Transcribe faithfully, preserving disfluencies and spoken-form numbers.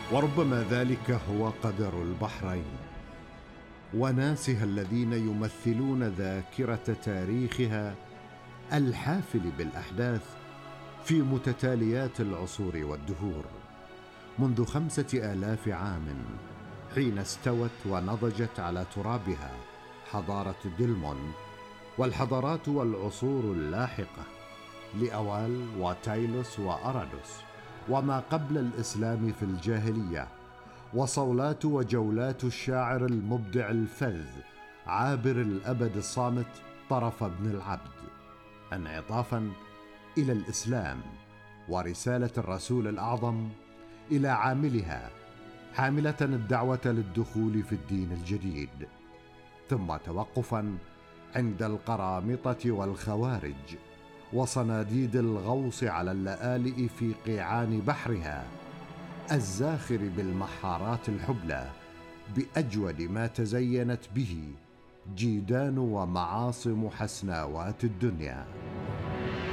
وربما ذلك هو قدر البحرين وناسها الذين يمثلون ذاكرة تاريخها الحافل بالأحداث في متتاليات العصور والدهور، منذ خمسة آلاف عام حين استوت ونضجت على ترابها حضارة دلمون والحضارات والعصور اللاحقة لأوال وتايلوس وأرادوس، وما قبل الإسلام في الجاهلية، وصولات وجولات الشاعر المبدع الفذ عابر الأبد الصامت طرف بن العبد، انعطافا إلى الإسلام ورسالة الرسول الأعظم إلى عاملها حاملة الدعوة للدخول في الدين الجديد، ثم توقفا عند القرامطة والخوارج وصناديد الغوص على اللآلئ في قيعان بحرها الزاخر بالمحارات الحبلى بأجود ما تزينت به جيدان ومعاصم حسناوات الدنيا.